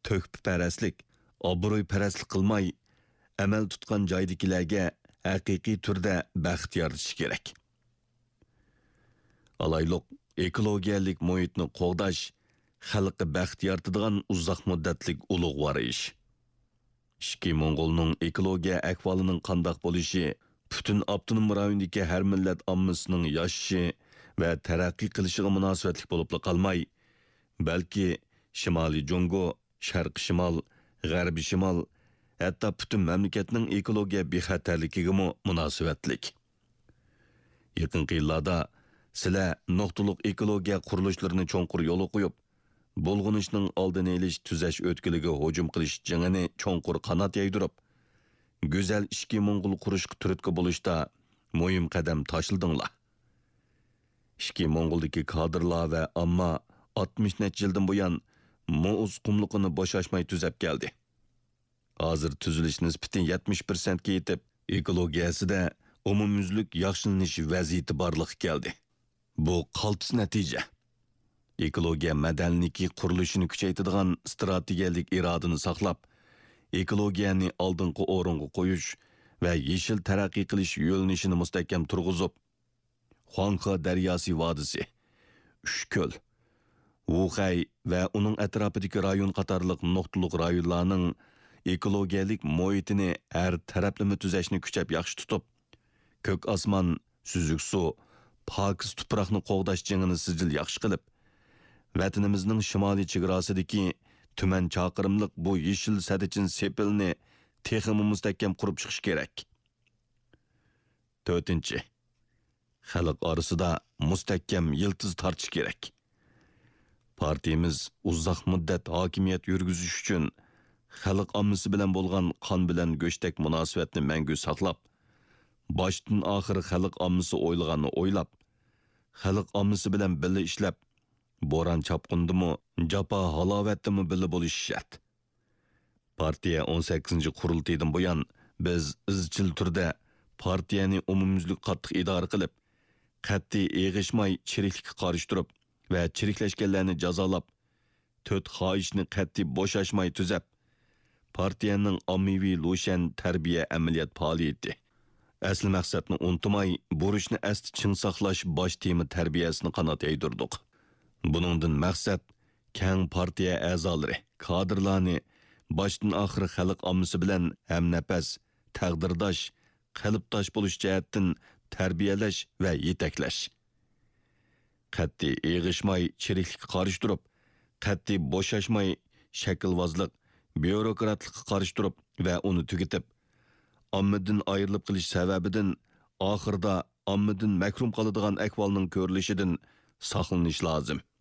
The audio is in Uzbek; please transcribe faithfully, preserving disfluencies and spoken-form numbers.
tökpüpərəslik, obro'ypərəslik qilmay, amal tutgan joydagilarga haqiqiy turda baxt yaratish kerak. Alayliq ekologiyalik muhitni qo'g'dash xalqqa baxt yaratadigan uzoq muddatlik ulug'vor ish. Ishki Mong'olning ekologiya ahvolining qandoq bo'lishi butun avtonom rayondagi har millat ommasining yashashi va taraqqiy qilishiga munosabatli bo'lib qolmay, balki Shimoliy Jungo, Sharq Shimol, G'arbiy Shimol, hatto butun mamlakatning ekologiya bexatarligiga munosabatlik. Yaqinqi yillarda sizlar nuqtaliq ekologiya qurilishlarini cho'nqur yo'l qo'yib, bulg'unishning oldini olish tuzash o'tkiliga hujum qilish jingini cho'nqur qanot yaydirib, go'zal ishki Mong'ol qurishga turtki bo'lishda muhim qadam tashladinglar. Ishki Mong'oldagi kadrlar va ammo oltmish necha yildan buyon Mo'uz qumliqini bo'shashmay tuzab keldi. Hozir tuzilish nisbati yetmish prosentga yetib, ekologiyasida umumyuzlik yaxshilanish vaziyati borligi keldi. Bu qaltis natija. Ekologiya madaniyati qurilishini kuchaytiradigan strategiyalik irodani saqlab, ekologiyani oldingi o'ringa qo'yish va yeshil taraqqiy qilish yo'nalishini mustahkam turg'izib, Xuanxe daryosi vodisi, Uchko'l, Wuxay va uning atrofidagi rayon qatorliq nuqtaliq rayonlarning ekologiyalik muhitini har taraflama tuzashni kuchab yaxshi tutib, ko'k osmon, suzuk suv, pokiz tuproqni qo'g'dash jingini sijil yaxshi qilib, vatanimizning shimoliy chegarasidagi tuman chaqirimliq bu yeshil sadichin sepilni texmi mustahkam qurib chiqish kerak. to'rtinchi. Xalq orasida mustahkam yiltiz tortish kerak. Partiyamiz uzoq muddat hokimiyat yurgizish uchun xalq ommasi bilan bo'lgan qon bilan go'shtak munosabatni mangu saqlab, boshdan oxir xalq ommasi o'ylaganini o'ylab, xalq ommasi bilan birga ishlab, bo'ron chopqindimi, japa halovatdimi birga bo'lish shart. Partiya o'n sakkizinchi qurultaydan buyon biz izchil turda partiyani umumyuzlik qattiq idora qilib, qat'iy eg'ishmay chiriklikka qarshi turib va chiriklashganlarni jazolab, to'rt xohishni qat'iy bo'shashmay tuzab, partiyaning ommaviy lushan tarbiya amaliyot faoliyati. Asl maqsadni unutmay, burishni asti chin saqlash bosh tema tarbiyasini qanot yaydirdik. Buningdan maqsad keng partiya a'zolari, kadrlarni boshdan oxir xalq ommasi bilan hamnafas, taqdirdosh, qalbdosh bo'lish jihatdan tarbiyalash va yetaklash. Qat'iy eg'ishmay chiriklikka qarshi turib, qat'iy bo'shashmay shaklvozlik, byurokratlikqa qarshi turib va uni tugatib, ommadan ayrilib qilish sababidan oxirda ommadan mahrum qoladigan ahvolning ko'rilishidan saqlanish lozim.